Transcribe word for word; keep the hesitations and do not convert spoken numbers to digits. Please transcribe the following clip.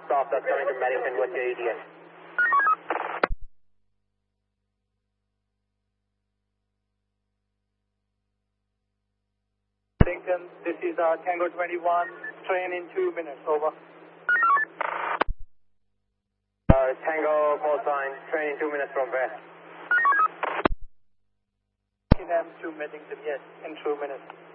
stop that's coming to Medicine. What's your E D S? Lincoln, this is uh, Tango twenty-one, train in two minutes, over. Uh, Tango, call sign, train in two minutes from where? Them to Medington, yes, in two minutes.